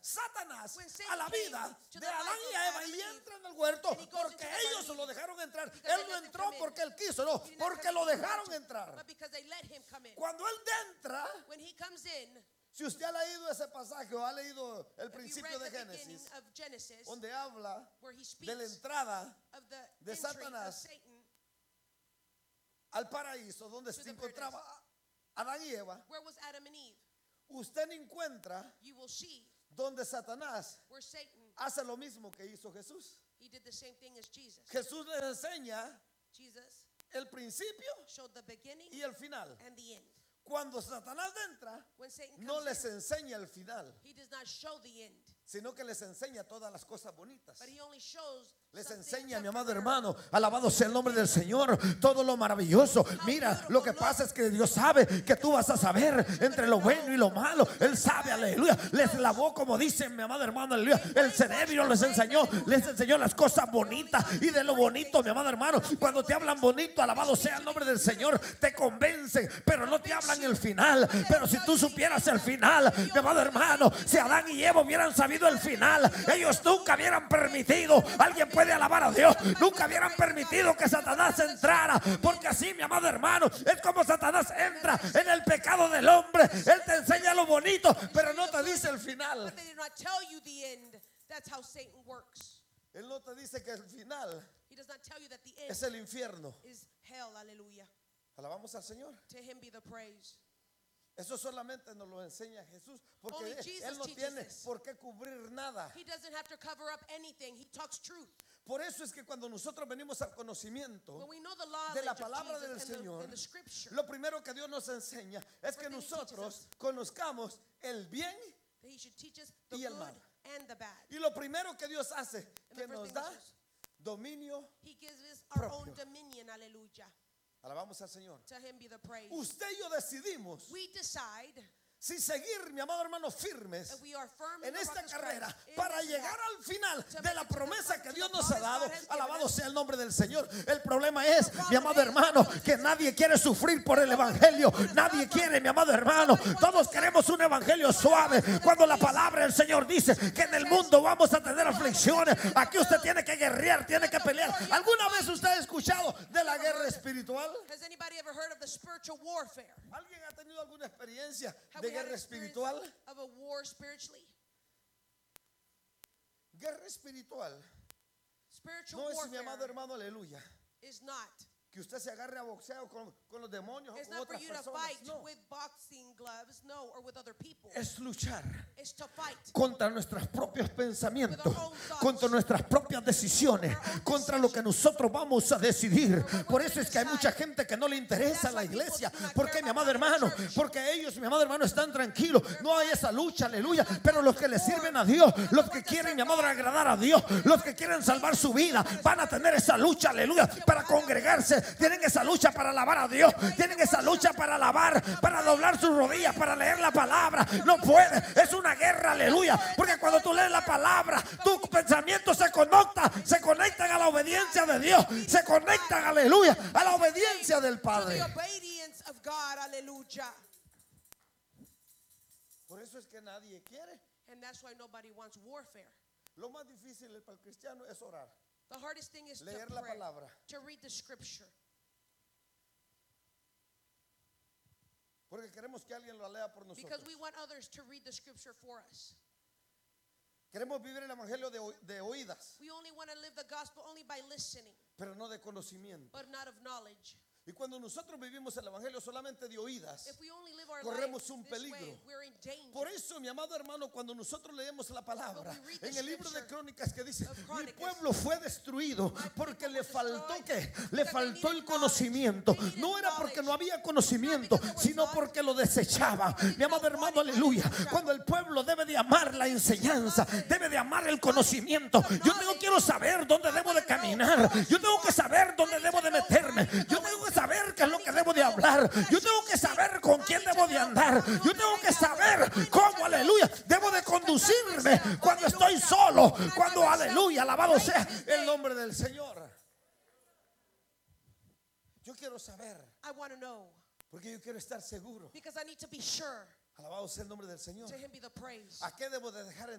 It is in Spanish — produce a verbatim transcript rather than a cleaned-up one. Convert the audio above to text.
Satanás When Satan a la came vida to de the Adán life y of Eva Adam y and entra en el huerto and he goes porque into the ellos garden lo dejaron entrar. because Él they no let him entró come in. porque él quiso, no, He did not porque come lo because he dejaron wanted, entrar. but because they let him come in. Cuando él entra, When he comes in, si usted ha leído ese pasaje o ha leído el if you principio read de the beginning Génesis, of Genesis, donde habla where he de la speaks entrada of the de entry of Satanás Satan, al paraíso donde To se the encontraba Adán y Eva, where was Adam and Eve? usted no encuentra You will see donde Satanás where Satan, hace lo mismo que hizo Jesús. he did the same thing as Jesus. Jesús les enseña Jesus el principio showed the beginning y el final. and the end. Cuando Satanás entra, When Satan no comes les in, enseña el final, he does not show the end, sino que les enseña todas las cosas bonitas. but he only shows Les some enseña, things mi of amado the earth. hermano, alabado sea el nombre del Señor, todo lo maravilloso. Mira, lo que pasa es que Dios sabe que tú vas a saber entre lo bueno y lo malo. Él sabe, aleluya. Les lavó, como dice mi amado hermano, aleluya, el cerebro, les enseñó, les enseñó las cosas bonitas. Y de lo bonito, mi amado hermano, cuando te hablan bonito, alabado sea el nombre del Señor, te convencen, pero no te hablan el final. Pero si tú supieras el final, mi amado hermano, si Adán y Eva hubieran sabido el final, ellos nunca hubieran permitido. Alguien puede alabar a Dios. Nunca hubieran permitido que Satanás entrara, porque así, mi amado hermano, es como Satanás entra en el pecado del hombre. Él te enseña lo bonito, pero no te dice el final. But they did not tell you the end. That's how Satan works. Él no te dice que el final He does not tell you that the end es el infierno. is hell. Hallelujah. Alabamos al Señor. To him be the praise. Eso solamente nos lo enseña Jesús, porque Only él, Jesus él no teaches tiene this. por qué cubrir nada. He doesn't have to cover up anything. He talks truth. Por eso es que cuando nosotros venimos al conocimiento When we know the law de la of palabra del Jesus and the, Señor, and the scripture, lo primero que Dios nos enseña es que First thing he teaches nosotros us. conozcamos el bien, that he should teach us the y el good mal. and the bad. y lo primero que Dios hace, And que the first nos thing da he does, dominio. he gives us our propio. own dominion. Hallelujah. Alabamos al Señor. To him be the praise. Usted y yo decidimos We decide si seguir, mi amado hermano, firmes that we are firm in en the esta rock of carrera Christ, in para this llegar walk. al final To de make la it to the promesa front, que to Dios the nos ha promise dado. God has given Alabado us. sea el nombre del Señor. El problema es, The mi problem amado is, hermano, brothers and que nadie quiere sufrir por el evangelio. Nadie quiere, mi amado hermano. Todos queremos un evangelio suave. Cuando la palabra del Señor dice que en el mundo vamos a tener aflicciones, aquí usted tiene que guerrear, tiene que pelear. ¿Alguna vez usted ha escuchado de la guerra espiritual? Has anybody ever heard of the spiritual warfare? ¿Alguien ha tenido alguna experiencia Have de we had guerra experience espiritual? of a war spiritually? Guerra espiritual Spiritual no es, mi warfare amado hermano, aleluya, is not. que usted se agarre a boxeo con, con los demonios o It's con not for otras you to personas. fight No, with boxing gloves, no, or with other people. es luchar It's to fight. contra nuestros propios pensamientos, contra nuestras propias decisiones, contra lo que nosotros vamos a decidir. Por eso es que hay mucha gente que no le interesa la iglesia. ¿Por qué, mi amado hermano? Porque ellos, mi amado hermano, están tranquilos. No hay esa lucha, aleluya. Pero los que le sirven a Dios, los que quieren, mi amado, agradar a Dios, los que quieren salvar su vida, van a tener esa lucha, aleluya, para congregarse. Tienen esa lucha para alabar a Dios. Tienen esa lucha para alabar, para doblar sus rodillas, para leer la palabra. No puede. Es una guerra, aleluya. Porque cuando tú lees la palabra, tus pensamientos se conectan, se conectan a la obediencia de Dios. Se conectan, aleluya, a la obediencia del To Padre. the obedience of God, hallelujah. Por eso es que nadie quiere. And that's why nobody wants warfare. Lo más difícil para el cristiano es orar, The hardest thing is leer to la pray, palabra. to read the scripture. Porque queremos que alguien lo lea por nosotros. Because we want others to read the scripture for us. Queremos vivir el evangelio de, o- de oídas, We only want to live the gospel only by listening, pero no de conocimiento. but not of knowledge. Y cuando nosotros vivimos el evangelio solamente de oídas, If we only live our corremos lives un this way, peligro. we're in danger. por eso, mi amado hermano, cuando nosotros leemos la palabra But we read the en el libro de scripture Crónicas que dice, of mi Chronicles, pueblo fue destruido porque people le were faltó destroyed que le because they faltó el needed conocimiento. knowledge. They No needed era porque no knowledge. había conocimiento, Not because there was sino not. porque lo desechaban. Mi amado hermano, aleluya. Cuando el pueblo debe de amar la enseñanza, debe de amar el conocimiento. Yo tengo quiero saber dónde debo de caminar. Yo tengo que saber dónde debo de meterme. Yo tengo que saber qué es lo que debo de hablar. Yo tengo que saber con quién debo de andar. Yo tengo que saber cómo, aleluya, debo de conducirme cuando estoy solo. Cuando, aleluya, alabado sea el nombre del Señor. Yo quiero saber, I want to know porque yo quiero estar seguro. because I need to be sure. Alabado sea el nombre del Señor. To him be the praise. ¿A qué debo de dejar